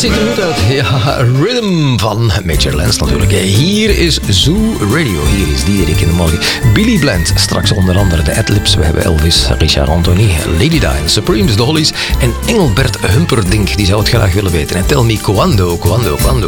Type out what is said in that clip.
ziet er goed uit. Ja, Rhythm van Major Lance natuurlijk. Hier is Zoo Radio. Hier is Diederik in de morgen. Billy Bland, straks onder andere de Adlibs. We hebben Elvis, Richard Anthony, Lady Di, Supremes, The Hollies en Engelbert Humperdinck. Die zou het graag willen weten. En tell me quando.